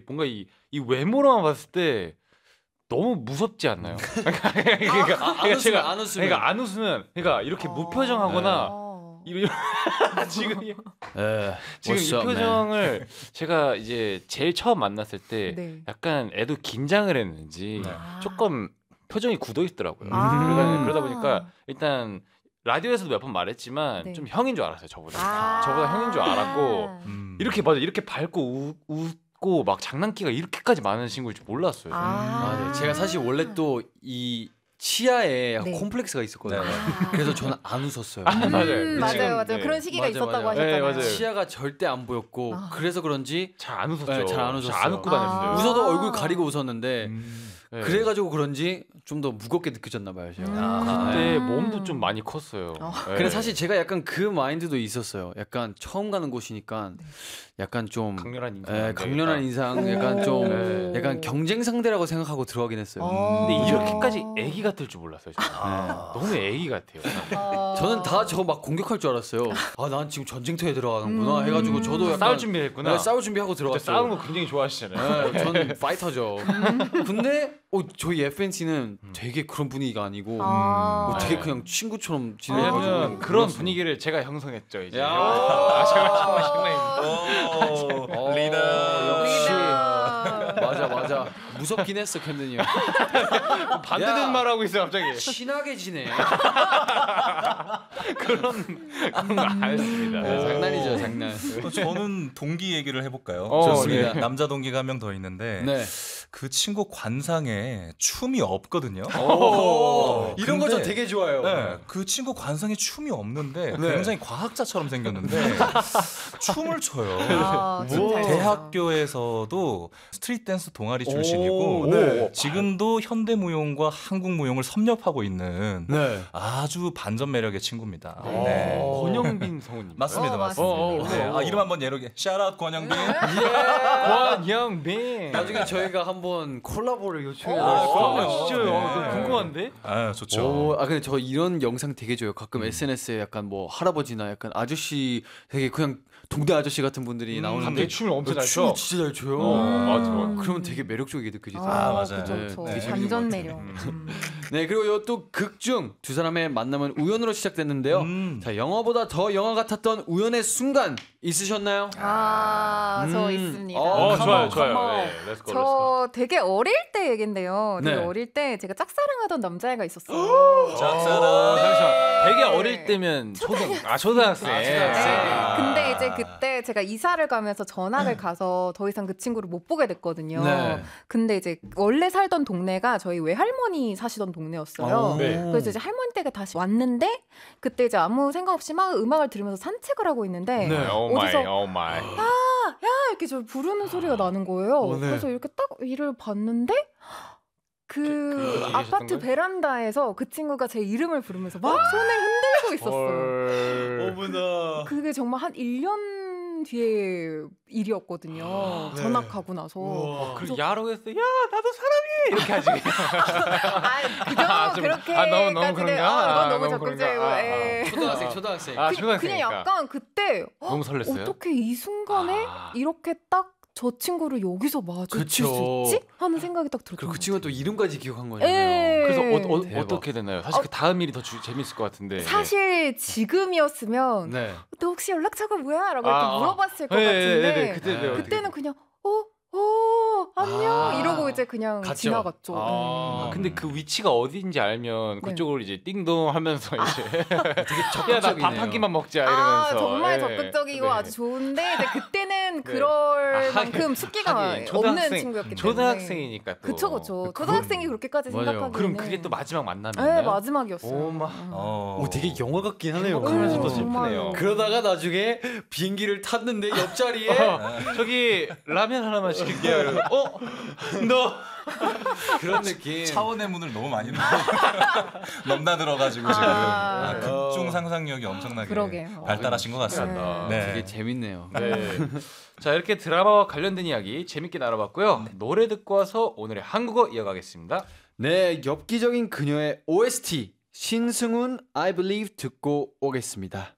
뭔가 이 외모로만 봤을 때 너무 무섭지 않나요? 그러니까 안 웃으면 안 웃으면 그러니까 이렇게 무표정하거나 이런 지금 이 표정을 제가 이제 제일 처음 만났을 때 네. 약간 애도 긴장을 했는지 조금 표정이 굳어 있더라고요. 아. 그러다 보니까 일단 라디오에서도 몇 번 말했지만 네. 좀 형인 줄 알았어요. 저보다 형인 줄 알았고 이렇게 밝고 웃고 막 장난기가 이렇게까지 많은 친구일 줄 몰랐어요. 네. 제가 사실 원래 또 이 치아에 약간 네. 콤플렉스가 있었거든요. 네. 그래서 저는 안 웃었어요. 네. 맞아요. 그런 시기가 맞아요, 있었다고 맞아요. 하셨잖아요. 네, 맞아요. 치아가 절대 안 보였고 그래서 그런지 잘 안 웃었죠. 네, 잘안 웃었어요. 안 웃고 다녔어요. 웃어도 얼굴 가리고 웃었는데 네. 그래가지고 그런지 좀 더 무겁게 느껴졌나 봐요. 제가. 그때 몸도 좀 많이 컸어요. 네. 근데 사실 제가 약간 그 마인드도 있었어요. 약간 처음 가는 곳이니까 약간 좀 강렬한 인상. 강렬한 인상, 약간 좀 네. 약간 경쟁 상대라고 생각하고 들어가긴 했어요. 근데 이렇게까지 애기 같을 줄 몰랐어요. 저는. 너무 애기 같아요. 저는 다 저 막 공격할 줄 알았어요. 아, 난 지금 전쟁터에 들어가는구나 해가지고 저도 약간 싸울 준비했구나. 네, 싸울 준비하고 들어갔어요. 싸우는 거 굉장히 좋아하시잖아요. 네, 저는 파이터죠. 근데 저희 FNC는 되게 그런 분위기가 아니고 되게 그냥 친구처럼 지내가지고 왜냐면 그런 분위기를 제가 형성했죠. 이제. 리더. 역시 맞아 무섭긴 했어 캠든이 형. 반대된 말하고 있어 갑자기. 친하게 지내. 그런 거 알습니다. 장난이죠 장난. 저는 동기 얘기를 해볼까요? 좋습니다. 네. 남자 동기가 한 명 더 있는데 네. 그 친구 관상에 춤이 없거든요. 이런 거 저 근데 되게 좋아요. 네, 그 친구 관상에 춤이 없는데 네. 굉장히 과학자처럼 생겼는데 춤을 춰요. 진짜요? 대학교에서도 스트릿 댄스 동아리 출신이고 네. 지금도 현대무용과 한국무용을 섭렵하고 있는 네. 아주 반전 매력의 친구입니다. 네. 권영빈 성우님. 맞습니다, 맞습니다. 네. 아, 이름 한번 예로게 샤라웃 권영빈. 권영빈. 나중에 저희가 한번 콜라보를 요청해서 그럼요. 진짜 네. 궁금한데? 아, 좋죠. 근데 저 이런 영상 되게 좋아요. 가끔 SNS에 약간 뭐 할아버지나 약간 아저씨 되게 그냥 동네 아저씨 같은 분들이 나오는데 갑자기 춤을 엄청 잘 춤을 춰. 진짜 잘 춰요. 맞아. 그러면 되게 매력적이게 느껴지더라고요. 아, 맞아요. 그쵸. 네, 반전 매력. 네, 그리고 요 또 극중 두 사람의 만남은 우연으로 시작됐는데요. 자, 영화보다 더 영화 같았던 우연의 순간 있으셨나요? 저 있습니다. 좋아요. 컴온. 네, 렛츠고, 렛츠고. 저 되게 어릴 때 얘긴데요. 되게 네. 어릴 때 제가 짝사랑하던 남자애가 있었어요. 짝사랑. 잠시만. 되게 어릴 때면 초등학생. 근데 이제 그때 제가 이사를 가면서 전학을 가서 더 이상 그 친구를 못 보게 됐거든요. 네. 근데 이제 원래 살던 동네가 저희 외할머니 사시던 동네였어요. 네. 그래서 이제 할머니 댁에 다시 왔는데 그때 이제 아무 생각 없이 막 음악을 들으면서 산책을 하고 있는데 네. 어디서 마이. 이렇게 저 부르는 소리가 나는 거예요. 네. 그래서 이렇게 딱 이를 봤는데 그 얘기 아파트 하셨던 거예요? 베란다에서 그 친구가 제 이름을 부르면서 막 손을 흔들고 있었어요. 어머나. 그게 정말 한 1년 뒤에 일이었거든요. 전학하고 나서. 그리고 야라고 했어. 야, 나도 사랑해. 이렇게 하지. 그렇게 너무 그런가? 이건 너무 너무 적극적이고. 그런가? 예. 초등학생. 아, 그냥 초등학생이니까. 약간 그때 너무 설렜어요. 어떻게 이 순간에 이렇게 딱 저 친구를 여기서 마주칠 그쵸. 수 있지? 하는 생각이 딱 들었던 그리고 그 것 친구가 또 이름까지 기억한 거잖아요. 예. 그래서 대박. 어떻게 됐나요? 사실 그 다음 일이 더 재밌을 것 같은데. 사실 지금이었으면 네. 너 혹시 연락처가 뭐야? 라고 이렇게 물어봤을 것 네, 같은데 네, 그때 그때는 그냥 안녕 이러고 이제 그냥 갔죠. 지나갔죠. 근데 그 위치가 어디인지 알면 네. 그쪽으로 이제 띵동 하면서 이제 되게 야, 나 적극적이네요. 밥 한 끼만 먹자 이러면서. 정말 예. 적극적이고 네. 아주 좋은데 이제 그때는 네. 그럴 만큼 숙기가 하긴, 없는 친구였기 때문에. 초등학생이니까 또. 그쵸. 초등학생이 그렇게까지 맞아요. 생각하기에는. 그럼 그게 또 마지막 만남이었나요? 네, 마지막이었어요. 오, 되게 영화 같긴 하네요. 행복하면서 또 정말로. 슬프네요. 그러다가 나중에 비행기를 탔는데 옆자리에 저기 라면 하나만 시킬게요. 이러고, 너 그런 느낌. 차원의 문을 너무 많이 넘나들어가지고 지금 극중 상상력이 엄청나게 그러게요. 발달하신 것 같습니다. 네. 되게 재밌네요. 네. 자, 이렇게 드라마와 관련된 이야기 재밌게 나눠봤고요. 노래 듣고 와서 오늘의 한국어 이어가겠습니다. 네, 엽기적인 그녀의 OST 신승훈 I Believe 듣고 오겠습니다.